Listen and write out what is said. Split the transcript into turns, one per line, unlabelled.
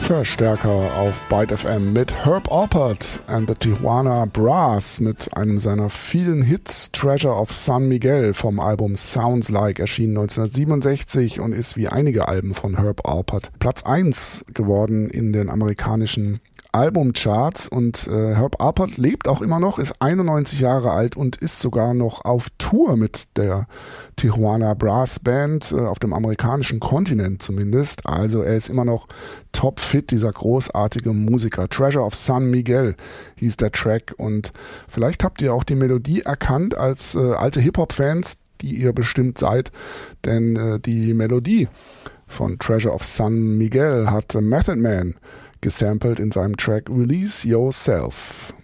Verstärker auf Byte FM mit Herb Alpert and the Tijuana Brass mit einem seiner vielen Hits Treasure of San Miguel vom Album Sounds Like, erschienen 1967 und ist wie einige Alben von Herb Alpert Platz 1 geworden in den amerikanischen Albumcharts. Und Herb Alpert lebt auch immer noch, ist 91 Jahre alt und ist sogar noch auf Tour mit der Tijuana Brass Band, auf dem amerikanischen Kontinent zumindest. Also er ist immer noch topfit, dieser großartige Musiker. Treasure of San Miguel hieß der Track, und vielleicht habt ihr auch die Melodie erkannt als alte Hip-Hop-Fans, die ihr bestimmt seid, denn die Melodie von Treasure of San Miguel hat Method Man gesampelt in seinem Track Release Yourself.